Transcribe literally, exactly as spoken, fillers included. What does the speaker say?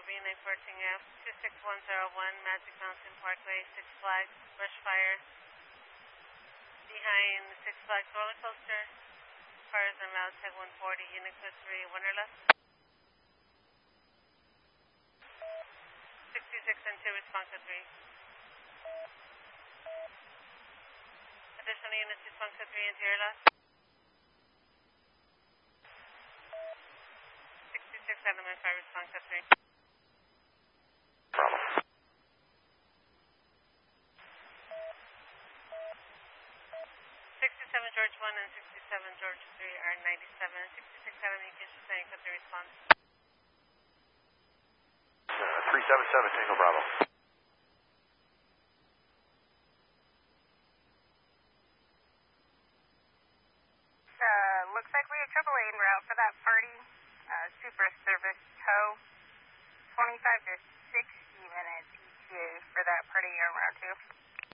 B nine fourteen F, two six one zero one, Magic Mountain Parkway, Six Flags, brush fire. Behind Six Flags roller coaster. Cars on route Tech one forty, unit code three, one or less. sixty-six and two, respond to three. Additional units respond to three and zero left. sixty-six element five, respond to three. Bravo. sixty-seven George one and sixty-seven George three are ninety-seven. sixty-six element, you can just say cut the response. Uh, three seven seven, Tango Bravo. Uh, looks like we have triple A en route for that party. Uh, super service tow. twenty-five to sixty minutes E T A for that party on route two.